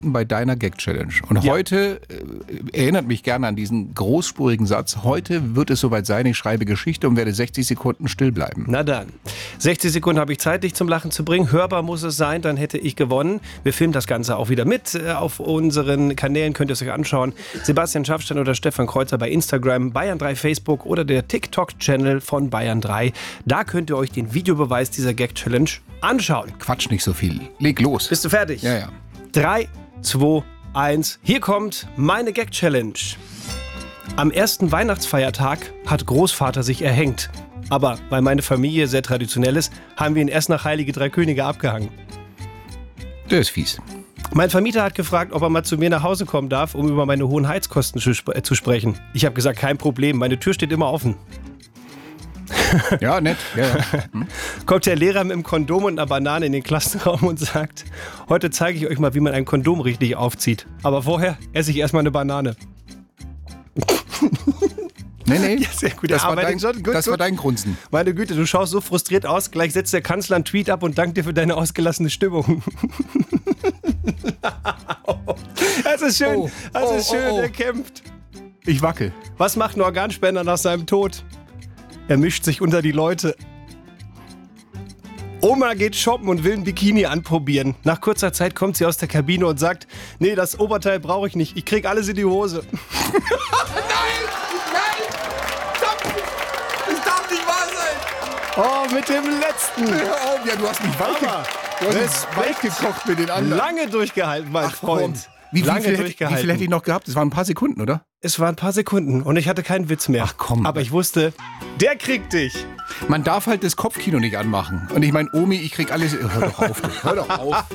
bei deiner Gag-Challenge. Und heute, erinnert mich gerne an diesen großspurigen Satz, heute wird es soweit sein, ich schreibe Geschichte und werde 60 Sekunden still bleiben. Na dann. 60 Sekunden habe ich Zeit, dich zum Lachen zu bringen. Hörbar muss es sein, dann hätte ich gewonnen. Wir filmen das Ganze auch wieder mit. Auf unseren Kanälen könnt ihr es euch anschauen. Sebastian Schaffstein oder Stefan Kreuzer bei Instagram, Bayern 3 Facebook oder der TikTok-Channel von Bayern 3. Da könnt ihr euch den Videobeweis dieser Gag-Challenge anschauen. Quatsch nicht so viel. Leg los. Bist du fertig? Ja. 3, 2, 1. Hier kommt meine Gag-Challenge. Am ersten Weihnachtsfeiertag hat Großvater sich erhängt. Aber weil meine Familie sehr traditionell ist, haben wir ihn erst nach Heilige Drei Könige abgehangen. Der ist fies. Mein Vermieter hat gefragt, ob er mal zu mir nach Hause kommen darf, um über meine hohen Heizkosten zu sprechen. Ich habe gesagt, kein Problem, meine Tür steht immer offen. Ja, nett. Ja. Kommt der Lehrer mit einem Kondom und einer Banane in den Klassenraum und sagt, heute zeige ich euch mal, wie man ein Kondom richtig aufzieht. Aber vorher esse ich erstmal eine Banane. Nee. Ja, sehr gut. Das war dein Grunzen. Meine Güte, du schaust so frustriert aus. Gleich setzt der Kanzler einen Tweet ab und dankt dir für deine ausgelassene Stimmung. Das ist schön. Er kämpft. Ich wackel. Was macht ein Organspender nach seinem Tod? Er mischt sich unter die Leute. Oma geht shoppen und will ein Bikini anprobieren. Nach kurzer Zeit kommt sie aus der Kabine und sagt, nee, das Oberteil brauche ich nicht. Ich krieg alles in die Hose. Nein! Das darf nicht wahr sein! Oh, mit dem letzten. Ja, du hast mich weit gekocht mit den anderen. Lange durchgehalten, mein Freund. Wie viel hätte ich noch gehabt? Es waren ein paar Sekunden, oder? Es waren ein paar Sekunden und ich hatte keinen Witz mehr. Ach komm. Aber ich wusste, der kriegt dich. Man darf halt das Kopfkino nicht anmachen. Und ich meine, Omi, ich krieg alles... Hör doch auf.